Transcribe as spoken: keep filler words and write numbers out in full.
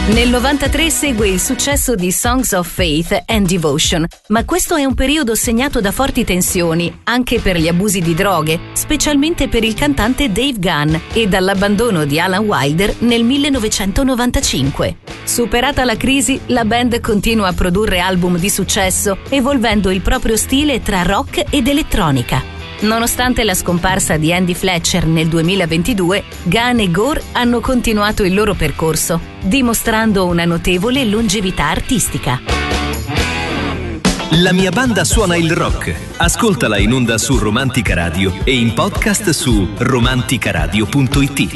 Nel novantatré segue il successo di Songs of Faith and Devotion, ma questo è un periodo segnato da forti tensioni, anche per gli abusi di droghe, specialmente per il cantante Dave Gunn, e dall'abbandono di Alan Wilder nel millenovecentonovantacinque. Superata la crisi, la band continua a produrre album di successo, evolvendo il proprio stile tra rock ed elettronica. Nonostante la scomparsa di Andy Fletcher nel duemilaventidue, Gunn e Gore hanno continuato il loro percorso, dimostrando una notevole longevità artistica. La mia banda suona il rock. Ascoltala in onda su Romantica Radio e in podcast su romanticaradio punto it.